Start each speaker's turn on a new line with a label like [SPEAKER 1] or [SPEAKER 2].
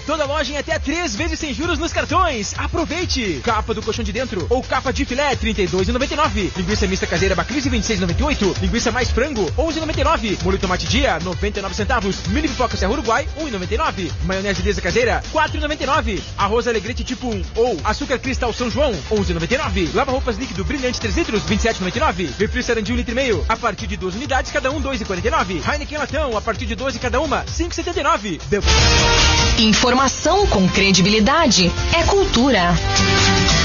[SPEAKER 1] Toda loja em até 3 vezes sem juros nos cartões. Aproveite! Capa do colchão de dentro ou capa de filé, R$ 32,99. Linguiça mista caseira Bacrise, R$ 26,98. Linguiça mais frango, R$ 11,99. Molho tomate dia, 99 centavos. Mini pipoca Serra Uruguai, R$ 1,99. Maionese Deza caseira, R$ 4,99. Arroz Alegrete tipo 1 ou açúcar cristal São João, R$ 11,99. Lava roupas líquido brilhante 3 litros, R$ 27,99. Refri Sarandi 1,5 litros, a partir de 12 unidades, cada um, R$ 2,49. Heineken latão, a partir de 12 cada uma, R$ 5,79.
[SPEAKER 2] Informação com credibilidade é cultura.